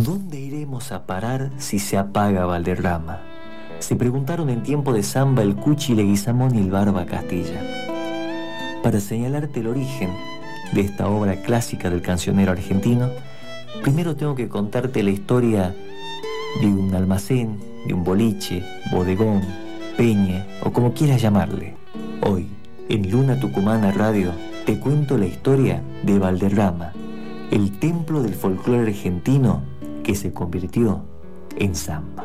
¿Dónde iremos a parar si se apaga Valderrama? Se preguntaron en tiempo de samba el Cuchi Leguizamón y el Barba Castilla. Para señalarte el origen de esta obra clásica del cancionero argentino, primero tengo que contarte la historia de un almacén, de un boliche, bodegón, peña o como quieras llamarle. Hoy, en Luna Tucumana Radio, te cuento la historia de Valderrama, el templo del folclore argentino que se convirtió en samba.